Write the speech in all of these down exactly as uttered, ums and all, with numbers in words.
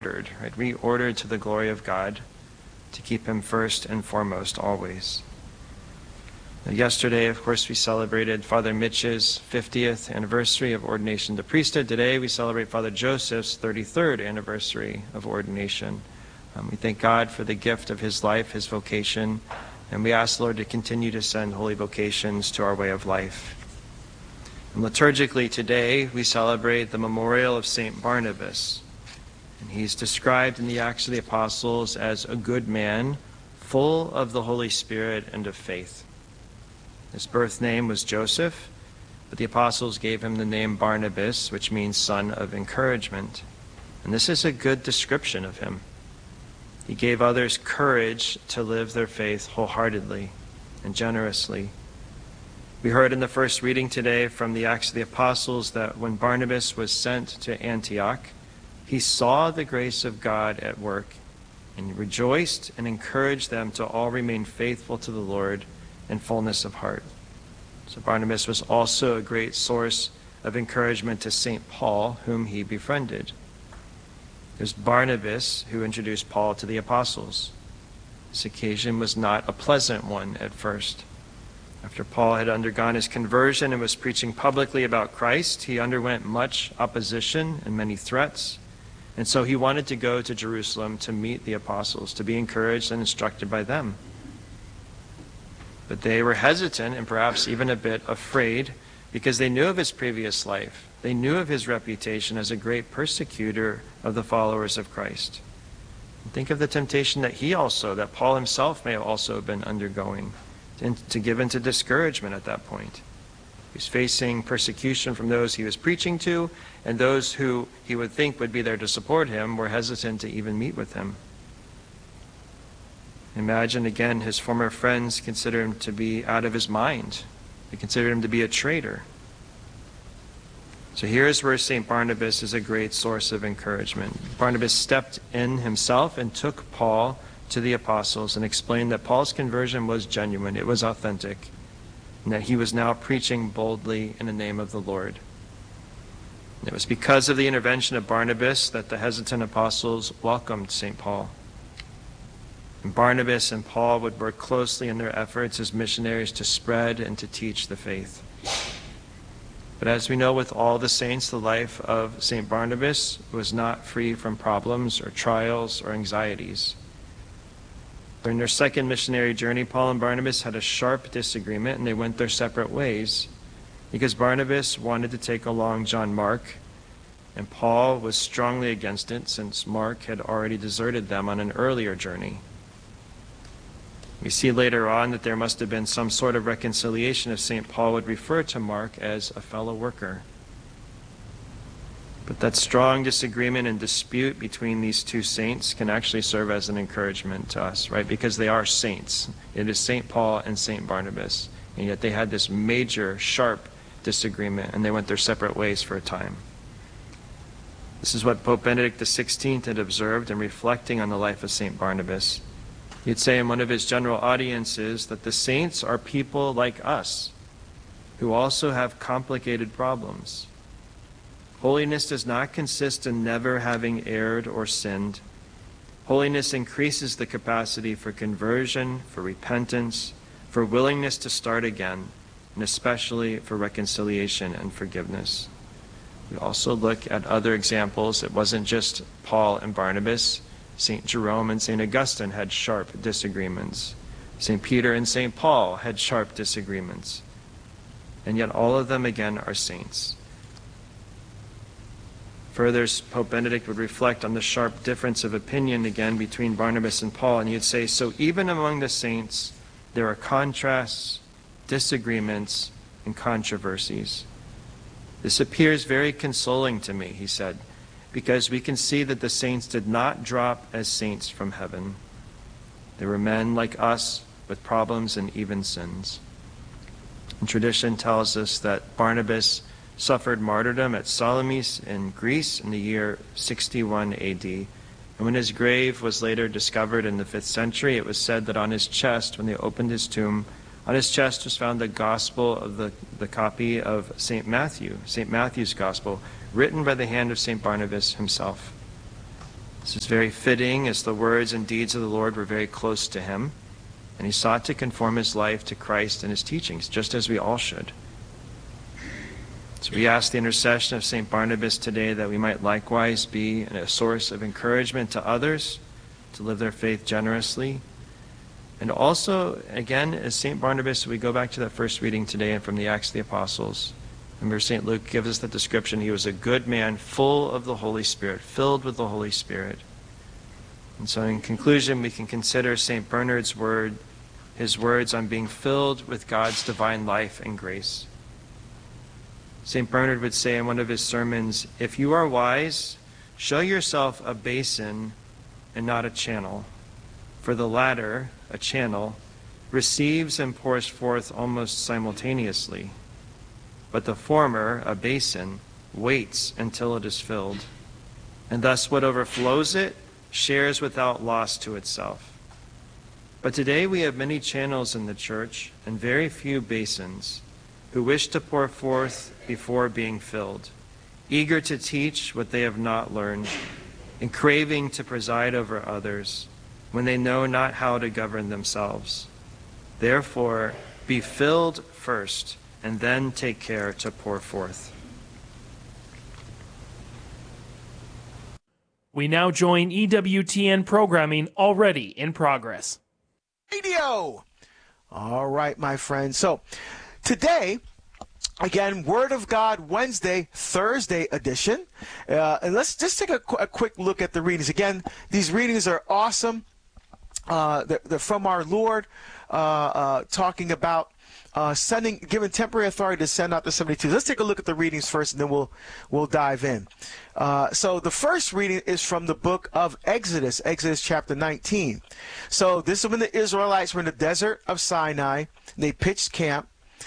Right? Reordered to the glory of God, to keep him first and foremost always. Now, yesterday, of course, we celebrated Father Mitch's fiftieth anniversary of ordination to priesthood. Today, we celebrate Father Joseph's thirty-third anniversary of ordination. Um, we thank God for the gift of his life, his vocation, and we ask the Lord to continue to send holy vocations to our way of life. And liturgically today, we celebrate the memorial of Saint Barnabas. And he's described in the Acts of the Apostles as a good man, full of the Holy Spirit and of faith. His birth name was Joseph, but the apostles gave him the name Barnabas, which means son of encouragement. And this is a good description of him. He gave others courage to live their faith wholeheartedly and generously. We heard in the first reading today from the Acts of the Apostles that when Barnabas was sent to Antioch, he saw the grace of God at work and rejoiced and encouraged them to all remain faithful to the Lord in fullness of heart. So Barnabas was also a great source of encouragement to Saint Paul, whom he befriended. It was Barnabas who introduced Paul to the apostles. This occasion was not a pleasant one at first. After Paul had undergone his conversion and was preaching publicly about Christ, he underwent much opposition and many threats. And so he wanted to go to Jerusalem to meet the apostles, to be encouraged and instructed by them. But they were hesitant and perhaps even a bit afraid because they knew of his previous life. They knew of his reputation as a great persecutor of the followers of Christ. And think of the temptation that he also, that Paul himself may have also been undergoing, to, to give into discouragement at that point. He was facing persecution from those he was preaching to, and those who he would think would be there to support him were hesitant to even meet with him. Imagine again his former friends consider him to be out of his mind. They consider him to be a traitor. So here's where Saint Barnabas is a great source of encouragement. Barnabas stepped in himself and took Paul to the apostles and explained that Paul's conversion was genuine, it was authentic, and that he was now preaching boldly in the name of the Lord. And it was because of the intervention of Barnabas that the hesitant apostles welcomed Saint Paul. And Barnabas and Paul would work closely in their efforts as missionaries to spread and to teach the faith. But as we know with all the saints, the life of Saint Barnabas was not free from problems or trials or anxieties. During their second missionary journey, Paul and Barnabas had a sharp disagreement and they went their separate ways because Barnabas wanted to take along John Mark and Paul was strongly against it since Mark had already deserted them on an earlier journey. We see later on that there must have been some sort of reconciliation if Saint Paul would refer to Mark as a fellow worker. But that strong disagreement and dispute between these two saints can actually serve as an encouragement to us, right? Because they are saints. It is Saint Paul and Saint Barnabas. And yet they had this major, sharp disagreement, and they went their separate ways for a time. This is what Pope Benedict the sixteenth had observed in reflecting on the life of Saint Barnabas. He'd say in one of his general audiences that the saints are people like us who also have complicated problems. Holiness does not consist in never having erred or sinned. Holiness increases the capacity for conversion, for repentance, for willingness to start again, and especially for reconciliation and forgiveness. We also look at other examples. It wasn't just Paul and Barnabas. Saint Jerome and Saint Augustine had sharp disagreements. Saint Peter and Saint Paul had sharp disagreements. And yet all of them again are saints. Further, Pope Benedict would reflect on the sharp difference of opinion again between Barnabas and Paul, and he'd say, so even among the saints, there are contrasts, disagreements, and controversies. This appears very consoling to me, he said, because we can see that the saints did not drop as saints from heaven. They were men like us with problems and even sins. And tradition tells us that Barnabas suffered martyrdom at Salamis in Greece in the year sixty-one A D. And when his grave was later discovered in the fifth century, it was said that on his chest, when they opened his tomb, on his chest was found the gospel of the, the copy of Saint Matthew, Saint Matthew's gospel, written by the hand of Saint Barnabas himself. This is very fitting, as the words and deeds of the Lord were very close to him, and he sought to conform his life to Christ and his teachings, just as we all should. So we ask the intercession of Saint Barnabas today that we might likewise be a source of encouragement to others to live their faith generously. And also, again, as Saint Barnabas, we go back to that first reading today and from the Acts of the Apostles. Remember, Saint Luke gives us the description. He was a good man, full of the Holy Spirit, filled with the Holy Spirit. And so in conclusion, we can consider Saint Bernard's word, his words on being filled with God's divine life and grace. Saint Bernard would say in one of his sermons, "If you are wise, show yourself a basin and not a channel. For the latter, a channel, receives and pours forth almost simultaneously. But the former, a basin, waits until it is filled. And thus what overflows it shares without loss to itself. But today we have many channels in the church and very few basins, who wish to pour forth before being filled, eager to teach what they have not learned, and craving to preside over others when they know not how to govern themselves. Therefore, be filled first, and then take care to pour forth." We now join E W T N programming already in progress. Radio! All right, my friends. So, today, again, Word of God Wednesday, Thursday edition. Uh, and let's just take a, qu- a quick look at the readings. Again, these readings are awesome. Uh, they're, they're from our Lord, uh, uh, talking about uh, sending, giving temporary authority to send out the seventy-two. Let's take a look at the readings first, and then we'll we'll dive in. Uh, so the first reading is from the book of Exodus, Exodus chapter nineteen. So this is when the Israelites were in the desert of Sinai. They pitched camp.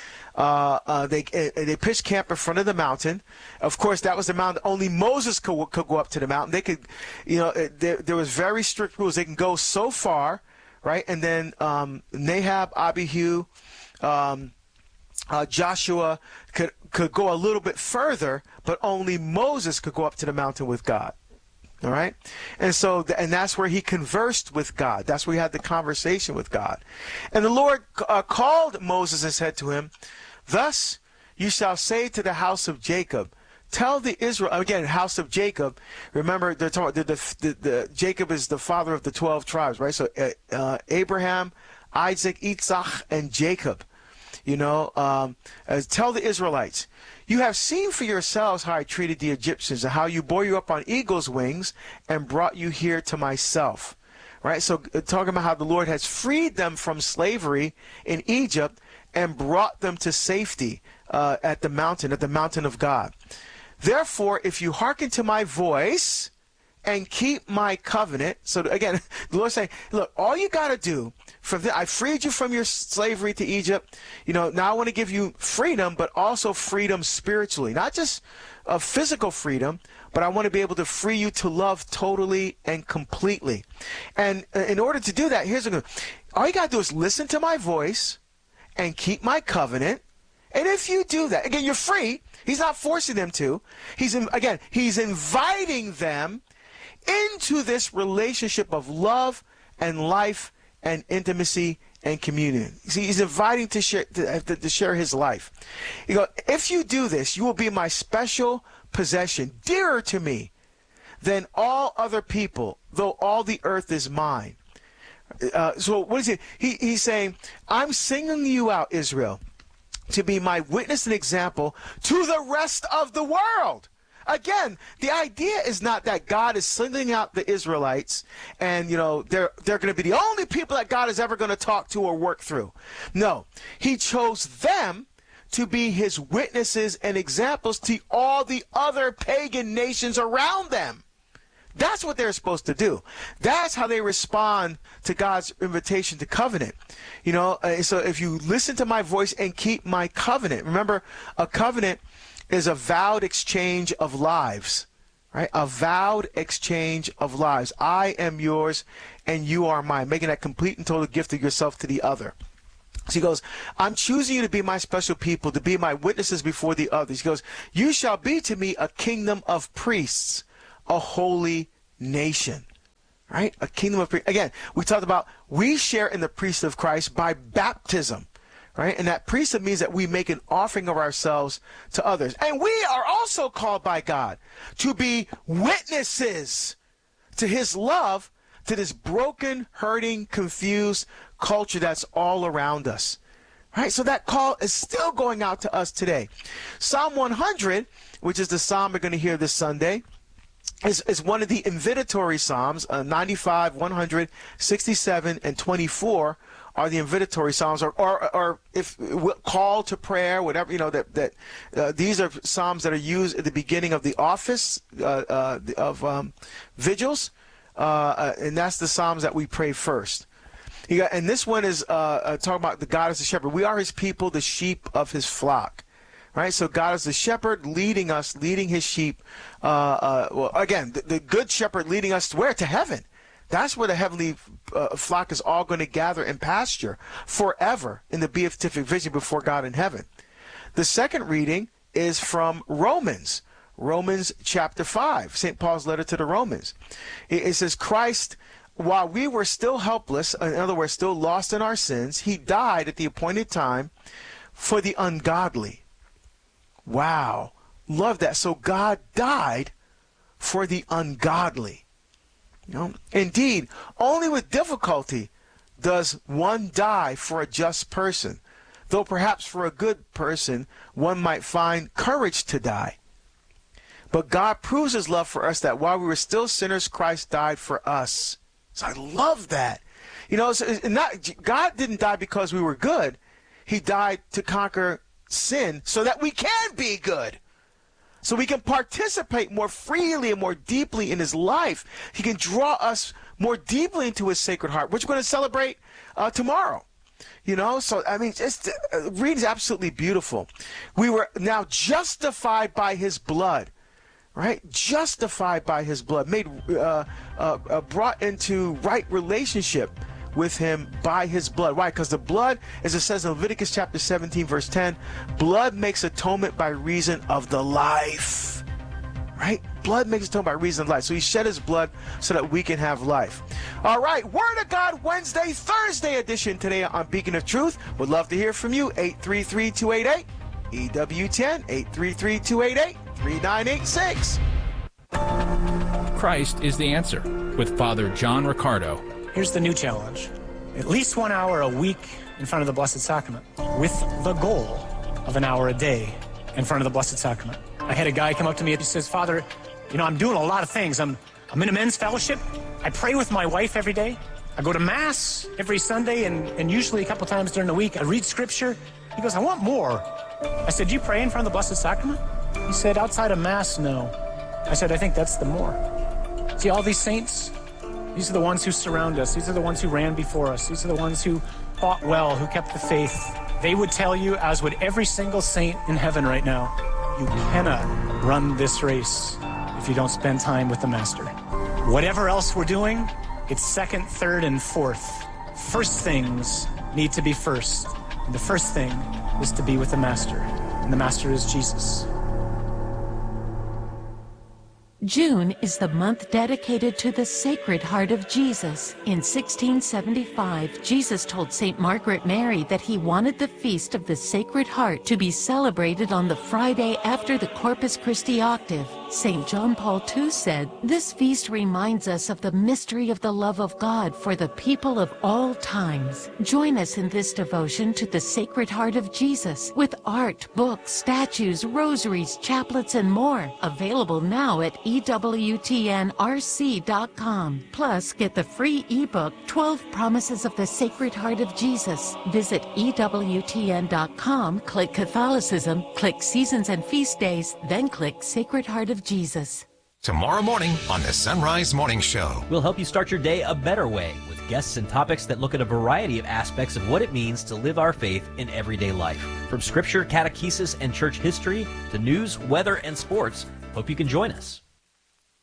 Uh, uh, they uh, they pitched camp in front of the mountain. Of course, that was the mountain. Only Moses could, could go up to the mountain. They could, you know, it, there, there was very strict rules. They can go so far, right? And then um, Nahab, Abihu, um, uh, Joshua could could go a little bit further, but only Moses could go up to the mountain with God. All right, and so and that's where he conversed with God. That's where he had the conversation with God. And the Lord uh, called Moses and said to him, "Thus you shall say to the house of Jacob, tell the Israel," again, house of Jacob. Remember, they're talking, the, the, the, the Jacob is the father of the twelve tribes, right? So uh, uh, Abraham, Isaac, Isaac, and Jacob. You know, um, uh, tell the Israelites, "You have seen for yourselves how I treated the Egyptians and how you bore you up on eagle's wings and brought you here to myself." Right? So uh, talking about how the Lord has freed them from slavery in Egypt and brought them to safety uh, at the mountain, at the mountain of God. "Therefore, if you hearken to my voice and keep my covenant," so again, the Lord's saying, look, all you got to do, from the, I freed you from your slavery to Egypt, you know, now I want to give you freedom, but also freedom spiritually, not just uh, physical freedom, but I want to be able to free you to love totally and completely. And uh, in order to do that, here's what all you got to do is listen to my voice and keep my covenant. And if you do that, again, you're free. He's not forcing them to. He's, again, he's inviting them into this relationship of love and life and intimacy and communion. See, he's inviting to share to, to share his life. You go, if you do this, you will be my special possession, dearer to me than all other people, though all the earth is mine. Uh, so what is it? He, he's saying, I'm singling you out, Israel, to be my witness and example to the rest of the world. Again, the idea is not that God is singling out the Israelites and, you know, they're, they're going to be the only people that God is ever going to talk to or work through. No, he chose them to be his witnesses and examples to all the other pagan nations around them. That's what they're supposed to do. That's how they respond to God's invitation to covenant. You know, uh, so if you listen to my voice and keep my covenant, remember, a covenant is a vowed exchange of lives, right? A vowed exchange of lives. I am yours and you are mine, making that complete and total gift of yourself to the other. So he goes, I'm choosing you to be my special people, to be my witnesses before the others. He goes, you shall be to me a kingdom of priests, a holy nation. right? A kingdom of priests. Again, we talked about we share in the priesthood of Christ by baptism, right? And that priesthood means that we make an offering of ourselves to others. And we are also called by God to be witnesses to his love to this broken, hurting, confused culture that's all around us. Right? So that call is still going out to us today. Psalm one hundred, which is the psalm we're going to hear this Sunday, is, is one of the invitatory psalms. Uh, ninety-five, one hundred, sixty-seven, and twenty-four are the invitatory psalms, or, or, or if call to prayer, whatever, you know, that, that uh, these are psalms that are used at the beginning of the office uh, uh, of um, vigils, uh, uh, and that's the psalms that we pray first. You got, and this one is uh, uh, talking about the God as the shepherd. We are his people, the sheep of his flock. Right? So God is the shepherd leading us, leading his sheep. Uh, uh, well, again, the, the good shepherd leading us to where? To heaven. That's where the heavenly uh, flock is all going to gather and pasture forever in the beatific vision before God in heaven. The second reading is from Romans. Romans chapter five, Saint Paul's letter to the Romans. It, it says, Christ, while we were still helpless, in other words, still lost in our sins, he died at the appointed time for the ungodly. Wow. Love that. So God died for the ungodly. You know? Indeed, only with difficulty does one die for a just person, though perhaps for a good person one might find courage to die. But God proves his love for us that while we were still sinners, Christ died for us. So I love that. You know, it's not, God didn't die because we were good. He died to conquer sin so that we can be good. So we can participate more freely and more deeply in his life. He can draw us more deeply into his sacred heart, which we're going to celebrate uh, tomorrow. You know, so, I mean, it's, uh, read's absolutely beautiful. We were now justified by his blood. Right? Justified by his blood, made, uh, uh, uh, brought into right relationship with him by his blood. Why? Because the blood, as it says in Leviticus chapter seventeen, verse ten, blood makes atonement by reason of the life. Right? Blood makes atonement by reason of life. So he shed his blood so that we can have life. All right. Word of God Wednesday, Thursday edition today on Beacon of Truth. Would love to hear from you. eight three three, two eight eight, E W ten, eight three three, two eight eight, three nine eight six. Christ is the answer with Father John Riccardo. Here's the new challenge. At least one hour a week in front of the Blessed Sacrament, with the goal of an hour a day in front of the Blessed Sacrament. I had a guy come up to me and he says, Father, you know, I'm doing a lot of things. I'm, I'm in a men's fellowship. I pray with my wife every day. I go to Mass every Sunday and, and usually a couple times during the week. I read Scripture. He goes, I want more. I said, do you pray in front of the Blessed Sacrament? He said, outside of Mass, no. I said, I think that's the more. See, all these saints, these are the ones who surround us. These are the ones who ran before us. These are the ones who fought well, who kept the faith. They would tell you, as would every single saint in heaven right now, you cannot run this race if you don't spend time with the Master. Whatever else we're doing, it's second, third, and fourth. First things need to be first. And the first thing is to be with the Master. And the Master is Jesus. June is the month dedicated to the Sacred Heart of Jesus. In sixteen seventy-five, Jesus told Saint Margaret Mary that he wanted the Feast of the Sacred Heart to be celebrated on the Friday after the Corpus Christi octave. Saint John Paul the Second said, "This feast reminds us of the mystery of the love of God for the people of all times." Join us in this devotion to the Sacred Heart of Jesus with art, books, statues, rosaries, chaplets, and more. Available now at E W T N R C dot com. Plus, get the free ebook, twelve Promises of the Sacred Heart of Jesus. Visit E W T N dot com, click Catholicism, click Seasons and Feast Days, then click Sacred Heart of Jesus. Tomorrow morning on the Sunrise Morning Show. We'll help you start your day a better way with guests and topics that look at a variety of aspects of what it means to live our faith in everyday life. From scripture, catechesis, and church history to news, weather, and sports, hope you can join us.